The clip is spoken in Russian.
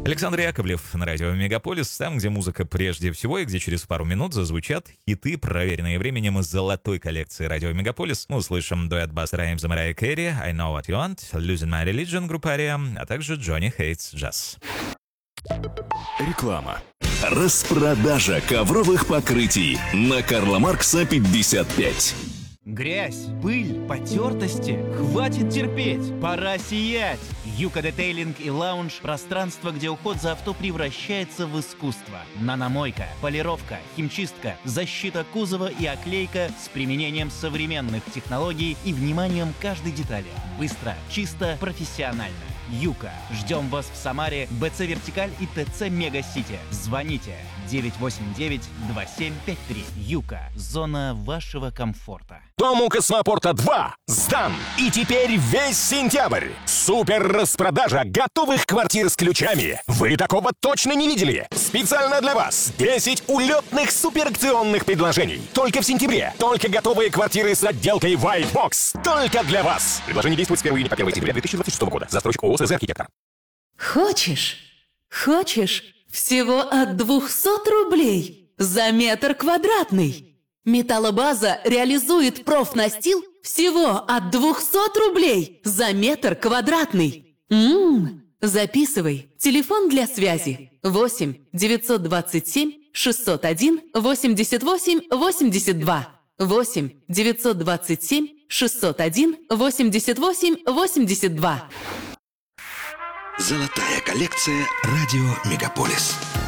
Александр Яковлев на радио «Мегаполис», там, где музыка прежде всего и где через пару минут зазвучат хиты, проверенные временем из золотой коллекции радио «Мегаполис». Мы услышим дуэт Busta Rhymes и Mariah Carey, «I Know What You Want», «Losing My Religion» группа Aria, а также «Johnny Hates Jazz». Реклама. Распродажа ковровых покрытий на Карла Маркса 55. Грязь, пыль, потертости. Хватит терпеть, пора сиять. Юка Детейлинг и Лаунж – пространство, где уход за авто превращается в искусство. Наномойка, полировка, химчистка, защита кузова и оклейка с применением современных технологий и вниманием к каждой детали. Быстро, чисто, профессионально. Юка. Ждем вас в Самаре, БЦ Вертикаль и ТЦ Мега-Сити. Звоните 989-2753. Юка. Зона вашего комфорта. Дом у Космопорта 2 сдан. И теперь весь сентябрь. Супер распродажа готовых квартир с ключами. Вы такого точно не видели. Специально для вас 10 улетных суперакционных предложений. Только в сентябре. Только готовые квартиры с отделкой White Box. Только для вас. Предложение действует с 1 июня по 1 сентября 2026 года. Застройщик ООО «СЗ Архитектор». Хочешь всего от 200 рублей за метр квадратный? Металлобаза реализует профнастил всего от 200 рублей за метр квадратный. Записывай. Телефон для связи 8 927 601 88 82. 8 927 601 88 82. Золотая коллекция радио «Мегаполис».